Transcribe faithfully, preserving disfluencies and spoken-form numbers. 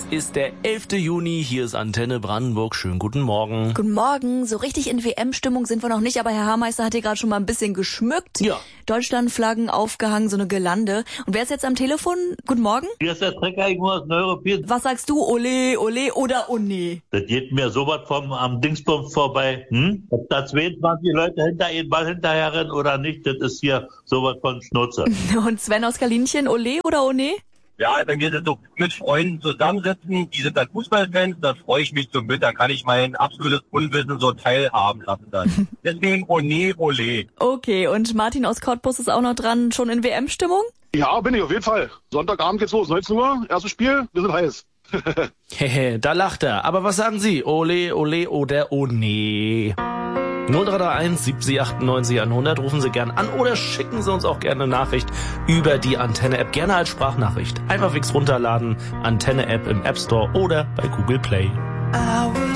ist der elfte Juni, hier ist Antenne Brandenburg. Schönen guten Morgen. Guten Morgen. So richtig in W M-Stimmung sind wir noch nicht, aber Herr Haarmeister hat hier gerade schon mal ein bisschen geschmückt. Ja. Deutschlandflaggen aufgehangen, so eine Girlande. Und wer ist jetzt am Telefon? Guten Morgen. Hier ist der Trecker irgendwo aus Neuruppin. Was sagst du? Ole, ole oder oh nee? Das geht mir so was vom am Dingsbums vorbei. Hm? Ob da zweiundzwanzig Leute hinter ihren Ball hinterher rennen oder nicht, das ist hier sowas von Schnurze. Und Sven aus Kalinchen, ole oder oh nee? Ja, dann geht es so mit Freunden zusammensitzen, die sind dann Fußballfans, dann freue ich mich so mit, dann kann ich mein absolutes Unwissen so teilhaben lassen dann. Deswegen oh nee, ole. Okay, und Martin aus Cottbus ist auch noch dran, schon in W M-Stimmung? Ja, bin ich auf jeden Fall. Sonntagabend geht's los, neunzehn Uhr, erstes Spiel, wir sind heiß. Hehe, da lacht er. Aber was sagen Sie? Ole, ole oder oh nee? null drei drei eins siebzig achtundneunzig hundert, rufen Sie gern an oder schicken Sie uns auch gerne eine Nachricht über die Antenne-App, gerne als Sprachnachricht. Einfach fix runterladen, Antenne-App im App Store oder bei Google Play.